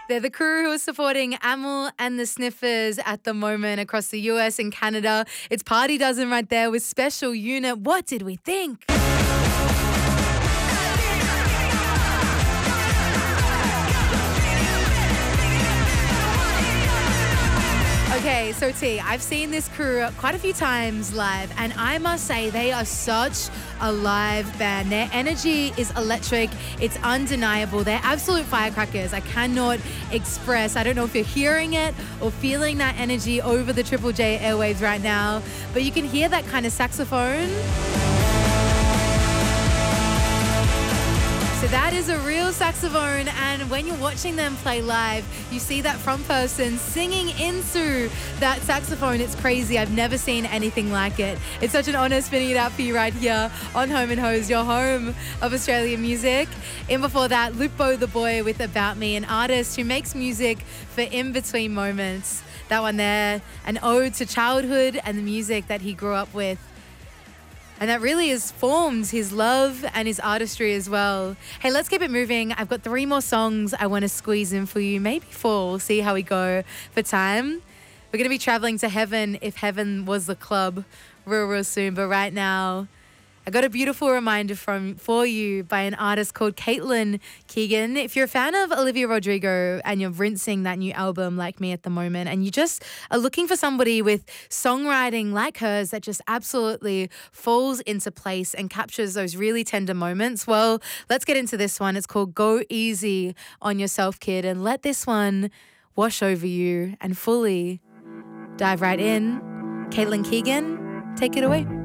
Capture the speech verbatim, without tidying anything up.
They're the crew who are supporting Amyl and the Sniffers at the moment across the U S and Canada. It's Party Dozen right there with Special Unit. What did we think? Okay, so T, I've seen this crew quite a few times live, and I must say they are such a live band. Their energy is electric. It's undeniable. They're absolute firecrackers. I cannot express. I don't know if you're hearing it or feeling that energy over the Triple J airwaves right now, but you can hear that kind of saxophone. So that is a real saxophone, and when you're watching them play live, you see that front person singing into that saxophone. It's crazy. I've never seen anything like it. It's such an honor spinning it out for you right here on Home and Hose, your home of Australian music. In before that, Lupo the Boy with About Me, an artist who makes music for in-between moments. That one there, an ode to childhood and the music that he grew up with. And that really has formed his love and his artistry as well. Hey, let's keep it moving. I've got three more songs I want to squeeze in for you, maybe four. We'll see how we go for time. We're going to be traveling to heaven if heaven was the club real, real soon. But right now, I got a beautiful reminder from for you by an artist called Caitlin Keegan. If you're a fan of Olivia Rodrigo and you're rinsing that new album like me at the moment, and you just are looking for somebody with songwriting like hers that just absolutely falls into place and captures those really tender moments, well, let's get into this one. It's called Go Easy on Yourself, Kid, and let this one wash over you and fully dive right in. Caitlin Keegan, take it away.